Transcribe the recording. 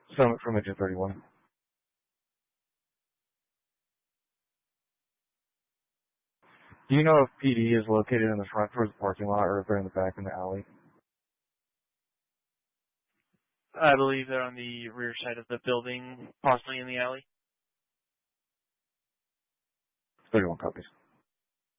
From Engine 31. Do you know if PD is located in the front towards the parking lot or if they're in the back in the alley? I believe they're on the rear side of the building, possibly in the alley. 31 copies.